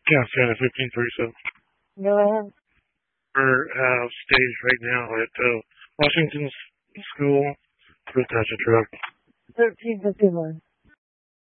Yeah, Santa 1537. Go ahead. We're staged right now at Washington School for Attach a Truck. 1351.